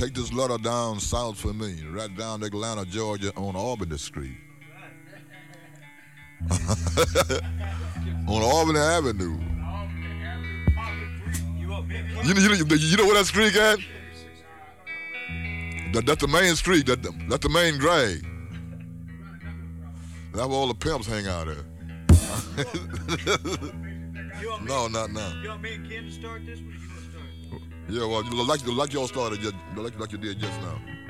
take this letter down south for me, right down to Atlanta, Georgia, on Albany Street. On Albany Avenue. You know where that street at? That's the main street. That's the main drag. That's where all the pimps hang out at. No, not now. You want me and Ken to start this one, or you want to start? Yeah, well, like y'all started, like you did just now.